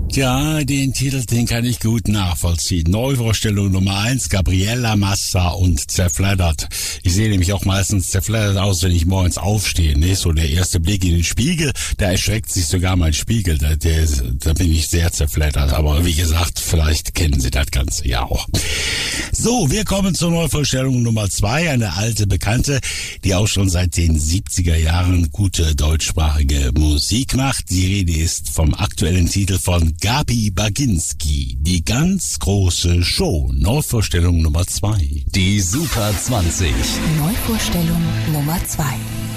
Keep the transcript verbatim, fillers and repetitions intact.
Ja, den Titel, den kann ich gut nachvollziehen. Neuvorstellung Nummer eins, Gabriella Massa und Zerfleddert. Ich sehe nämlich auch meistens zerfleddert aus, wenn ich morgens aufstehe. Ne? So der erste Blick in den Spiegel, da erschreckt sich sogar mein Spiegel. Da, der, da bin ich sehr zerfleddert. Aber wie gesagt, vielleicht kennen Sie das Ganze ja auch. So, wir kommen zur Neuvorstellung Nummer zwei, eine alte Bekannte, die auch schon seit den siebziger Jahren gute deutschsprachige Musik macht. Die Rede ist vom aktuellen Titel von Gabi Baginski, die ganz große Show. Neuvorstellung Nummer zwei. Die Super zwanzig. Neuvorstellung Nummer zwei.